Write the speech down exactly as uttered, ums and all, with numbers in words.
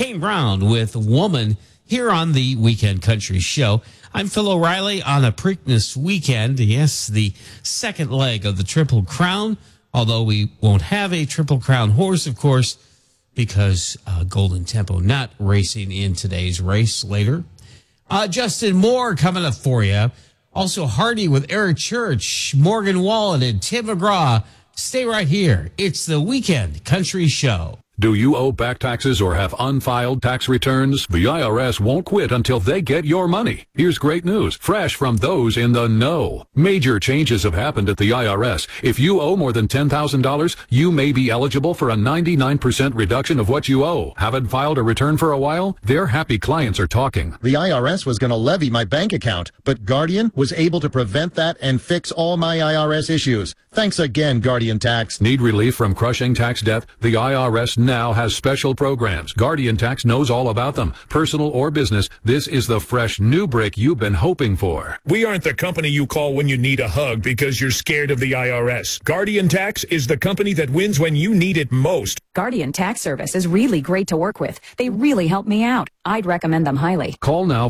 Kane Brown with Woman here on the Weekend Country Show. I'm Phil O'Reilly on a Preakness weekend. Yes, the second leg of the Triple Crown, although we won't have a Triple Crown horse, of course, because uh, Golden Tempo not racing in today's race later. Uh, Justin Moore coming up for you. Also Hardy with Eric Church, Morgan Wallen, and Tim McGraw. Stay right here. It's the Weekend Country Show. Do you owe back taxes or have unfiled tax returns? The I R S won't quit until they get your money. Here's great news, fresh from those in the know. Major changes have happened at the I R S. If you owe more than ten thousand dollars, you may be eligible for a ninety-nine percent reduction of what you owe. Haven't filed a return for a while? Their happy clients are talking. The I R S was going to levy my bank account, but Guardian was able to prevent that and fix all my I R S issues. Thanks again, Guardian Tax. Need relief from crushing tax debt? The I R S now has special programs. Guardian Tax knows all about them. Personal or business, this is the fresh new break you've been hoping for. We aren't the company you call when you need a hug because you're scared of the I R S. Guardian Tax is the company that wins when you need it most. Guardian Tax Service is really great to work with. They really help me out. I'd recommend them highly. Call now